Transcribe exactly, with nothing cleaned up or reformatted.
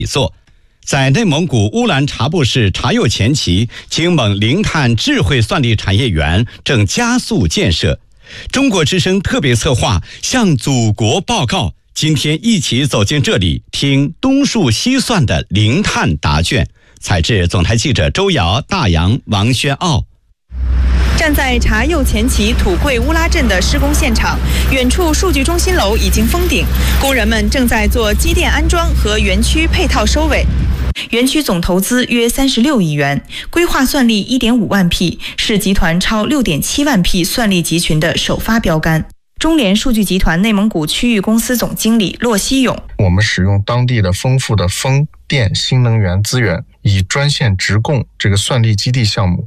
作。在内蒙古乌兰察布市察右前旗，京蒙零碳智慧算力产业园正加速建设。中国之声特别策划向祖国报告，今天一起走进这里，听东数西算的零碳答卷。采制总台记者周瑶、大洋、王轩傲。 站在察右前旗土贵乌拉镇的施工现场，远处数据中心楼已经封顶，工人们正在做机电安装和园区配套收尾。园区总投资约三十六亿元，规划算力 一点五万匹，是集团超 六点七万匹算力集群的首发标杆。中联数据集团内蒙古区域公司总经理骆希勇： 我们使用当地的丰富的风电新能源资源，以专线直供这个算力基地项目